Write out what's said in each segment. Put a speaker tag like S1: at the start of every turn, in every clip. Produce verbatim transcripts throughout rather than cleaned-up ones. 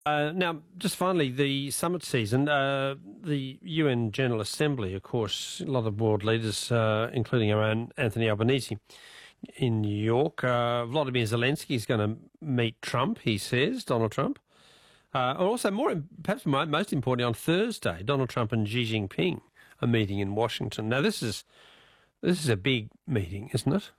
S1: Uh, now, just finally, the summit season, uh, the U N General Assembly, of course, a lot of world leaders, uh, including our own Anthony Albanese in New York. Uh, Vladimir Zelensky is going to meet Trump, he says, Donald Trump. Uh, and also, more perhaps most importantly, on Thursday, Donald Trump and Xi Jinping are meeting in Washington. Now, this is this is a big meeting, isn't it?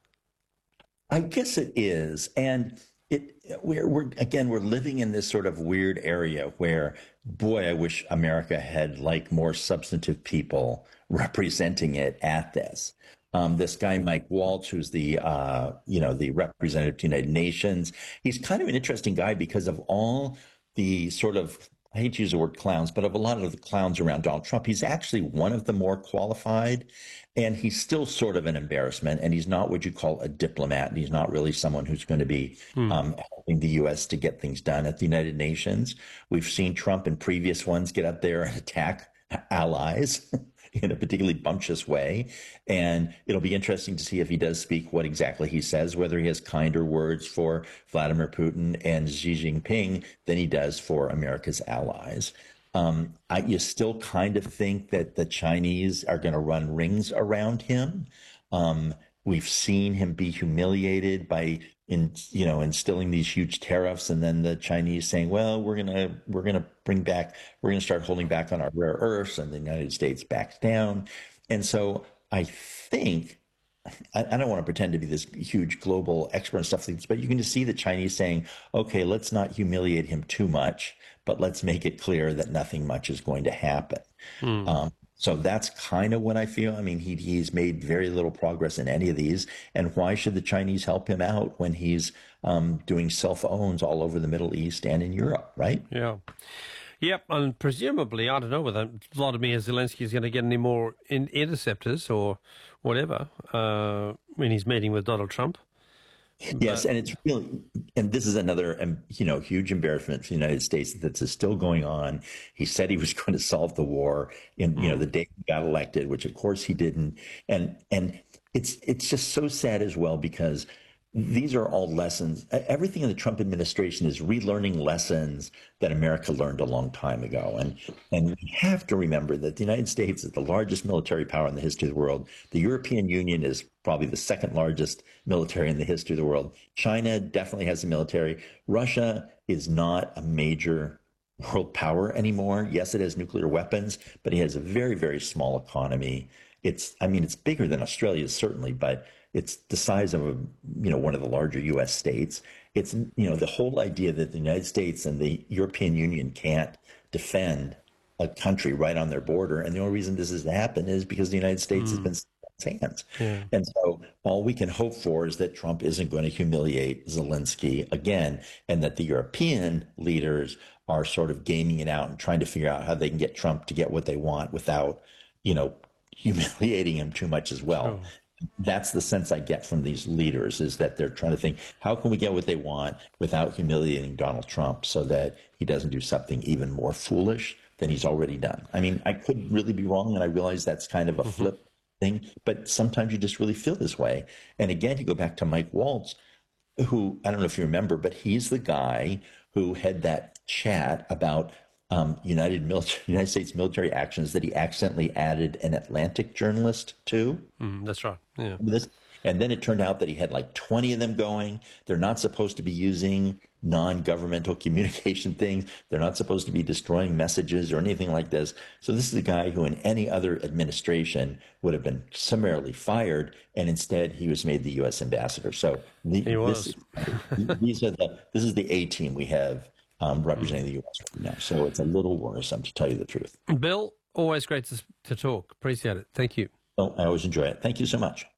S2: I guess it is, and it we're, we're again we're living in this sort of weird area where, boy, I wish America had like more substantive people representing it at this. Um, this guy Mike Waltz, who's the uh, you know the representative to the United Nations, he's kind of an interesting guy because of all the sort of, I hate to use the word clowns, but of a lot of the clowns around Donald Trump, he's actually one of the more qualified, and he's still sort of an embarrassment, and he's not what you call a diplomat, and he's not really someone who's going to be hmm. um, helping the U S to get things done at the United Nations. We've seen Trump in previous ones get up there and attack allies in a particularly bumptious way. And it'll be interesting to see if he does speak what exactly he says, whether he has kinder words for Vladimir Putin and Xi Jinping than he does for America's allies. Um, I, you still kind of think that the Chinese are going to run rings around him. Um, we've seen him be humiliated by in, you know, instilling these huge tariffs, and then the Chinese saying, well, we're going to, we're going to bring back, we're going to start holding back on our rare earths, and the United States backs down. And so I think, I, I don't want to pretend to be this huge global expert and stuff like this, but you can just see the Chinese saying, okay, let's not humiliate him too much, but let's make it clear that nothing much is going to happen. Hmm. Um, So that's kind of what I feel. I mean, he, he's made very little progress in any of these. And why should the Chinese help him out when he's um, doing self-owns all over the Middle East and in Europe, right?
S1: Yeah. Yep. And presumably, I don't know whether Vladimir Zelensky is going to get any more in interceptors or whatever uh, when he's meeting with Donald Trump.
S2: Yes, and it's really, and this is another, um, you know, huge embarrassment for the United States that's still going on. He said he was going to solve the war in, you know, the day he got elected, which of course he didn't. And and it's it's just so sad as well, because these are all lessons. Everything in the Trump administration is relearning lessons that America learned a long time ago. And and we have to remember that the United States is the largest military power in the history of the world. The European Union is probably the second largest military in the history of the world. China definitely has a military. Russia is not a major world power anymore. Yes, it has nuclear weapons, but it has a very, very small economy. It's, I mean, it's bigger than Australia, certainly, but it's the size of a, you know, one of the larger U S states. It's, you know, the whole idea that the United States and the European Union can't defend a country right on their border. And the only reason this has happened is because the United States mm. has been in its hands. Yeah. And so all we can hope for is that Trump isn't going to humiliate Zelensky again, and that the European leaders are sort of gaming it out and trying to figure out how they can get Trump to get what they want without, you know, humiliating him too much as well. Oh. That's the sense I get from these leaders, is that they're trying to think, how can we get what they want without humiliating Donald Trump so that he doesn't do something even more foolish than he's already done. I mean, I could really be wrong, and I realize that's kind of a mm-hmm. flip thing, but sometimes you just really feel this way. And again, you go back to Mike Waltz, who, I don't know if you remember, but he's the guy who had that chat about Um, United, military, United States military actions that he accidentally added an Atlantic journalist to.
S1: Mm, that's right. Yeah.
S2: This, and then it turned out that he had like twenty of them going. They're not supposed to be using non-governmental communication things. They're not supposed to be destroying messages or anything like this. So this is a guy who in any other administration would have been summarily fired, and instead he was made the U S ambassador. So the,
S1: he was.
S2: This, these are the, this is the A team we have Um, representing the U S right now. So it's a little worrisome, to tell you the truth.
S1: Bill, always great to, to talk. Appreciate it. Thank you.
S2: Well, I always enjoy it. Thank you so much.